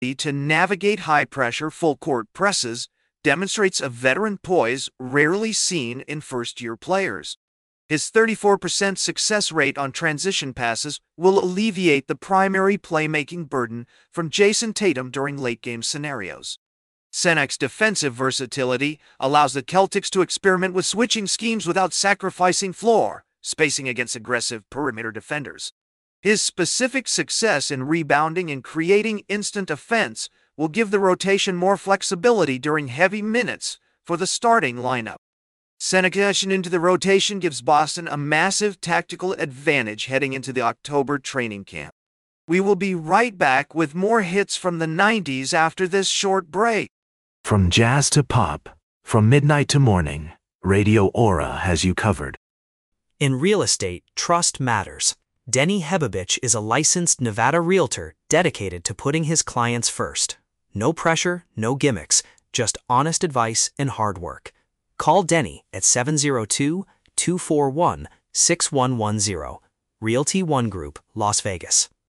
to navigate high-pressure full-court presses demonstrates a veteran poise rarely seen in first-year players. His 34% success rate on transition passes will alleviate the primary playmaking burden from Jason Tatum during late-game scenarios. Senek's defensive versatility allows the Celtics to experiment with switching schemes without sacrificing floor spacing against aggressive perimeter defenders. His specific success in rebounding and creating instant offense will give the rotation more flexibility during heavy minutes for the starting lineup. Senek's into the rotation gives Boston a massive tactical advantage heading into the October training camp. We will be right back with more hits from the 90s after this short break. From jazz to pop, from midnight to morning, Radio Aura has you covered. In real estate, trust matters. Denny Hebovich is a licensed Nevada realtor dedicated to putting his clients first. No pressure, no gimmicks, just honest advice and hard work. Call Denny at 702-241-6110. Realty One Group, Las Vegas.